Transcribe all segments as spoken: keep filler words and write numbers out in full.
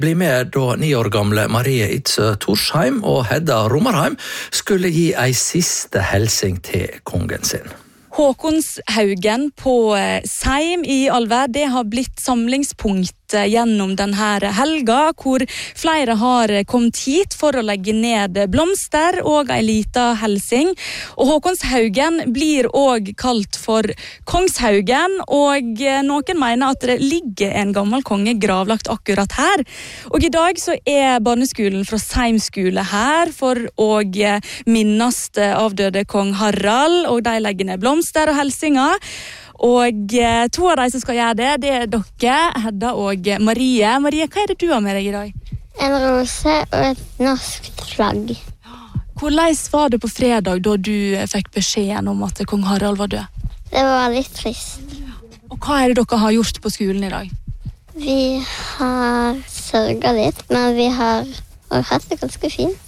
bli med da ni år gamle Marie Itzøe Torsheim og Hedda Romarheim skulle gi ei siste helsing til kongen sin. Håkonshaugen på Seim i Alver, det har blitt samlingspunkt gjennom denne helga, hvor flere har kommet hit for å legge ned blomster og en liten helsing. Og Håkonshaugen blir også kalt for Kongshaugen, og noen mener at det ligger en gammel konge gravlagt akkurat her. Og i dag så er barneskolen fra Seim skole her for å minnes avdøde kong Harald, og de legger ned blomster og helsinger. Og to av de som skal gjøre det, det er dere, Hedda og Marie. Marie, hva er det du har med deg i dag? En rose og et norsk flagg. Hvordan var det på fredag da du fikk beskjeden om at kong Harald var død? Det var litt trist. Og hva er det dere har gjort på skolen i dag? Vi har sørget litt, men vi har også hatt det ganske fint.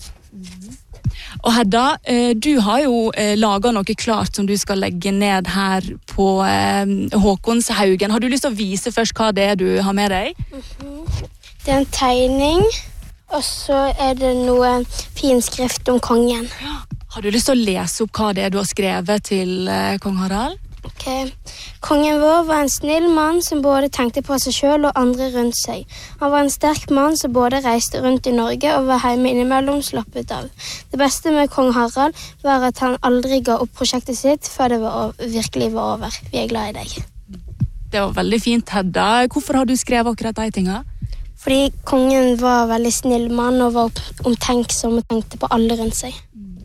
Og Hedda, du har jo laget noe klart som du skal legge ned her på Håkonshaugen. Har du lyst til å vise først hva det er du har med deg? Mm-hmm. Det er en tegning, og så er det noe fin skrift om kongen. Har du lyst til å lese opp hva det er du har skrevet til kong Harald? Ok. Kongen vår var en snill mann som både tenkte på seg selv og andre rundt seg. Han var en sterk mann som både reiste rundt i Norge og var hjemme innimellom slappet av. Det beste med kong Harald var at han aldri ga opp prosjektet sitt før det var, virkelig var over. Vi er glad i deg. Det var veldig fint, Hedda. Hvorfor har du skrevet akkurat de tingene? Fordi kongen var veldig snill mann og var omtenksom og tenkte på alle rundt seg.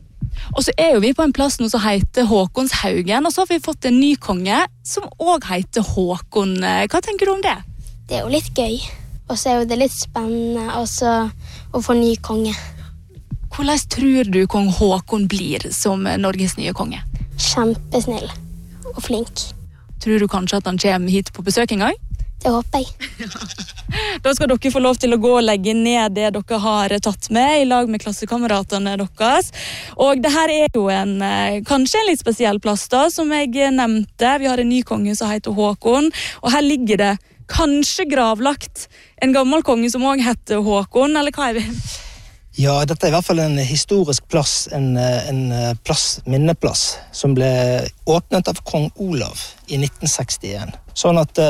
Og så er jo vi på en plass nå som heter Håkonshaugen, og så har vi fått en ny konge som også heter Håkon. Hva tenker du om det? Det er jo litt gøy, og så er jo det litt spennende også å få ny konge. Hvordan tror du kong Håkon blir som Norges nye konge? Kjempesnill og flink. Tror du kanskje at han kommer hit på besøk en gang? Det håper jeg. Da skal dere få lov til å gå og legge ned det dere har tatt med i lag med klassekameratene deres. Og det her er jo en, kanskje en litt spesiell plass da, som jeg nevnte. Vi har en ny konge som heter Håkon, og her ligger det kanskje gravlagt en gammel konge som også heter Håkon, eller hva er det? Ja, dette er i hvert fall en historisk plass, en, en plass, minneplass, som ble åpnet av kong Olav i nitten sekstien. Sånn at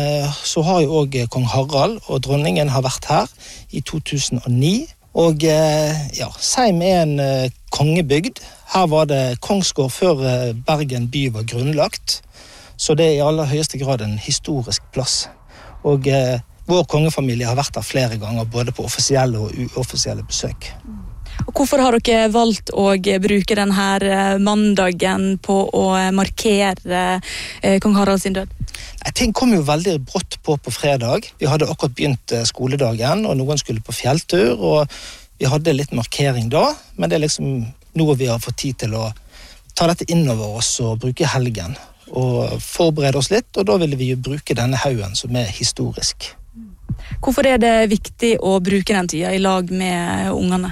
så har jo også kong Harald og dronningen har vært her i to tusen og ni. Og ja, Seim er en kongebygd. Her var det kongsgård før Bergen by var grunnlagt. Så det er i aller høyeste grad en historisk plass. Og vår kongefamilie har vært der flere ganger, både på offisielle og uoffisielle besøk. Og hvorfor har dere valgt å bruke denne mandagen på å markere kong Harald sin død? Nei, ting kom jo veldig brått på på fredag. Vi hadde akkurat begynt skoledagen, og noen skulle på fjelltur, og vi hadde litt markering da, men det er liksom noe vi har fått tid til å ta dette innover oss og bruke helgen, og forberede oss litt, og da ville vi jo bruke denne haugen som er historisk. Hvorfor er det viktig å bruke den tida i lag med ungene?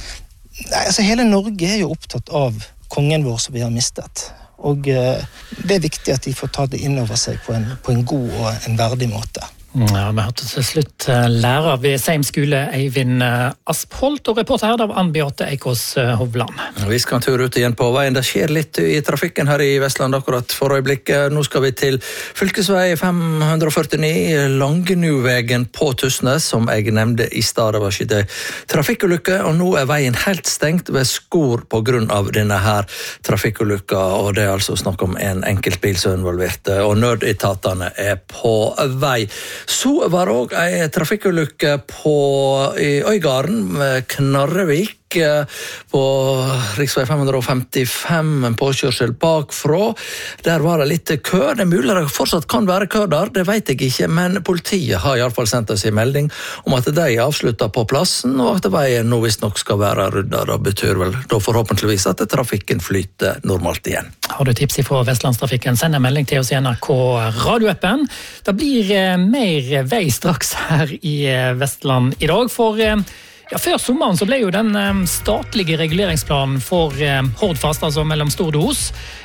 Nei, altså hele Norge er jo opptatt av kongen vår som vi har mistet. Og eh, det er viktig at de får ta det inn over seg på en, på en god og en verdig måte. Ja, vi hørte til slutt lærer ved Seim skole, Eivind Aspholt, og reporter her av Ann-Beate Eikås Hovland. Vi skal en tur ut igjen på veien. Det skjer litt i trafikken her i Vestland akkurat for øyeblikket. Nå skal vi til fylkesvei fem hundre førtini, Langenuvegen på Tustnes, som jeg nevnte i stad. Det var ikke det trafikkulykke, og nå er veien helt stengt ved Skor på grunn av denne her trafikkulykka, og det er altså snakk om en enkeltbil som er involvert, og nødetatene er på vei. Så var det også en trafikkulykke på i Øygarden med Knarrevik på riksvei fem hundre femtifem, en påkjørsel bakfra. Der var det litt kø. Det er mulig det fortsatt kan være kø der, det vet jeg ikke, men politiet har i alle fall sendt oss en melding om at de er avsluttet på plassen, og at veien nå visst nok skal være ryddet. Det betyr vel da forhåpentligvis at trafikken flyter normalt igjen. Har du tips fra Vestlandstrafikken, send en melding til oss i N R K radioappen. Det blir mer vei straks her i Vestland i dag, for ja, før sommeren så ble jo den statlige reguleringsplanen for Hordfast, altså mellom Stord og Os,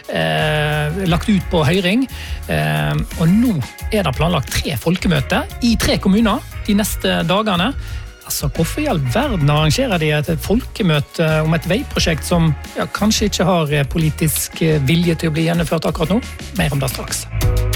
eh, lagt ut på høring. Eh, og nå er det planlagt tre folkemøter i tre kommuner de neste dagene. Altså, hvorfor i all verden arrangerer de et folkemøte om et veiprosjekt som ja, kanskje ikke har politisk vilje til å bli gjennomført akkurat nå? Mer om det straks.